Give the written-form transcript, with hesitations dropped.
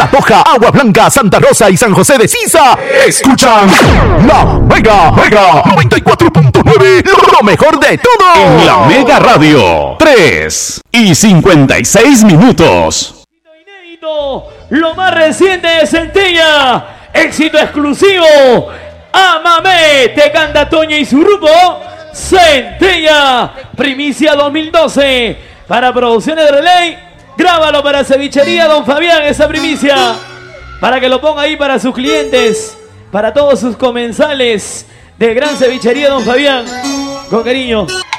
Toja, Agua Blanca, Santa Rosa y San José de Sisa escuchan La Mega 94.9, lo mejor de todo en la Mega Radio. 3:56. Inédito, lo más reciente de Centella, éxito exclusivo. Amame, te canta Toña y su grupo Centella, primicia 2012 para Producciones de Relay. Grábalo para Cevichería Don Fabián, esa primicia, para que lo ponga ahí para sus clientes, para todos sus comensales de Gran Cevichería Don Fabián, con cariño.